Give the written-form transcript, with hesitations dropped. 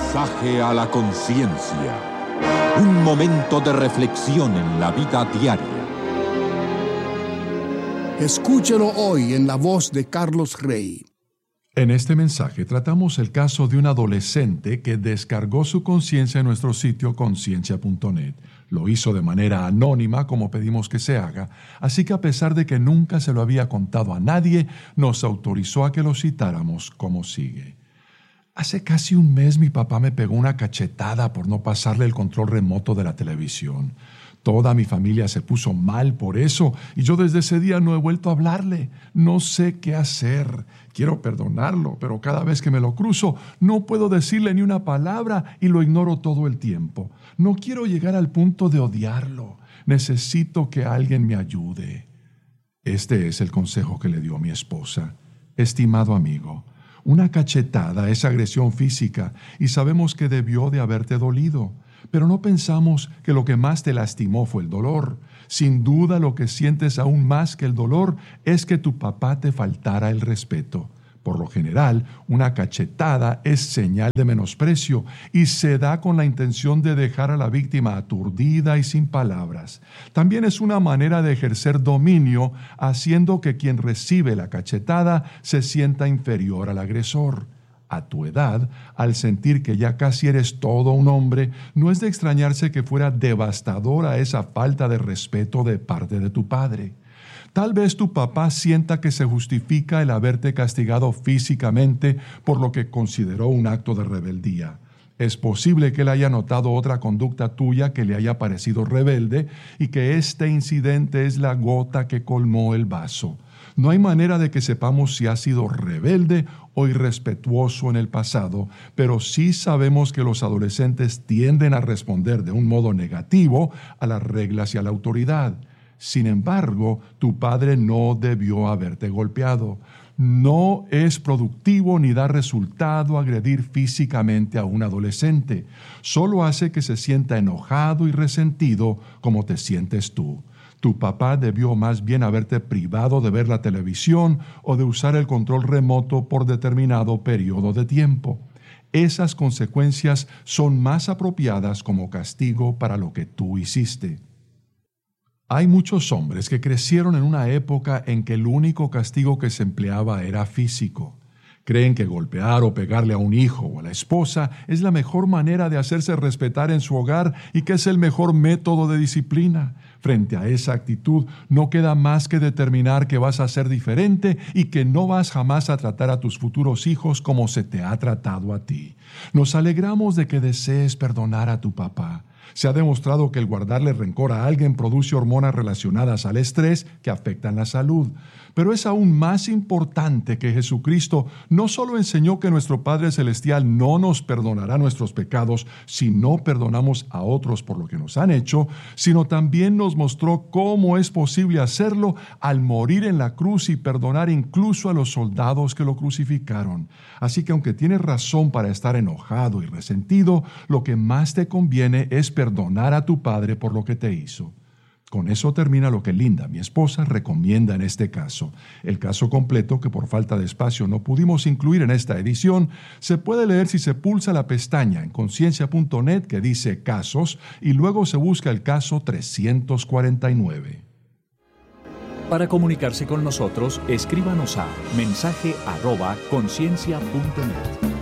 Mensaje a la conciencia. Un momento de reflexión en la vida diaria. Escúchelo hoy en la voz de Carlos Rey. En este mensaje tratamos el caso de un adolescente que descargó su conciencia en nuestro sitio conciencia.net. Lo hizo de manera anónima, como pedimos que se haga, así que a pesar de que nunca se lo había contado a nadie, nos autorizó a que lo citáramos como sigue. Hace casi un mes mi papá me pegó una cachetada por no pasarle el control remoto de la televisión. Toda mi familia se puso mal por eso y yo desde ese día no he vuelto a hablarle. No sé qué hacer. Quiero perdonarlo, pero cada vez que me lo cruzo no puedo decirle ni una palabra y lo ignoro todo el tiempo. No quiero llegar al punto de odiarlo. Necesito que alguien me ayude. Este es el consejo que le dio mi esposa. Estimado amigo, una cachetada es agresión física y sabemos que debió de haberte dolido. Pero no pensamos que lo que más te lastimó fue el dolor. Sin duda lo que sientes aún más que el dolor es que tu papá te faltara el respeto. Por lo general, una cachetada es señal de menosprecio y se da con la intención de dejar a la víctima aturdida y sin palabras. También es una manera de ejercer dominio, haciendo que quien recibe la cachetada se sienta inferior al agresor. A tu edad, al sentir que ya casi eres todo un hombre, no es de extrañarse que fuera devastadora esa falta de respeto de parte de tu padre. Tal vez tu papá sienta que se justifica el haberte castigado físicamente por lo que consideró un acto de rebeldía. Es posible que él haya notado otra conducta tuya que le haya parecido rebelde y que este incidente es la gota que colmó el vaso. No hay manera de que sepamos si ha sido rebelde o irrespetuoso en el pasado, pero sí sabemos que los adolescentes tienden a responder de un modo negativo a las reglas y a la autoridad. Sin embargo, tu padre no debió haberte golpeado. No es productivo ni da resultado agredir físicamente a un adolescente. Solo hace que se sienta enojado y resentido como te sientes tú. Tu papá debió más bien haberte privado de ver la televisión o de usar el control remoto por determinado periodo de tiempo. Esas consecuencias son más apropiadas como castigo para lo que tú hiciste. Hay muchos hombres que crecieron en una época en que el único castigo que se empleaba era físico. Creen que golpear o pegarle a un hijo o a la esposa es la mejor manera de hacerse respetar en su hogar y que es el mejor método de disciplina. Frente a esa actitud, no queda más que determinar que vas a ser diferente y que no vas jamás a tratar a tus futuros hijos como se te ha tratado a ti. Nos alegramos de que desees perdonar a tu papá. Se ha demostrado que el guardarle rencor a alguien produce hormonas relacionadas al estrés que afectan la salud. Pero es aún más importante que Jesucristo no solo enseñó que nuestro Padre Celestial no nos perdonará nuestros pecados si no perdonamos a otros por lo que nos han hecho, sino también nos mostró cómo es posible hacerlo al morir en la cruz y perdonar incluso a los soldados que lo crucificaron. Así que aunque tienes razón para estar enojado y resentido, lo que más te conviene es perdonar a tu padre por lo que te hizo. Con eso termina lo que Linda, mi esposa, recomienda en este caso. El caso completo, que por falta de espacio no pudimos incluir en esta edición, se puede leer si se pulsa la pestaña en conciencia.net que dice Casos y luego se busca el caso 349. Para comunicarse con nosotros, escríbanos a mensaje@conciencia.net.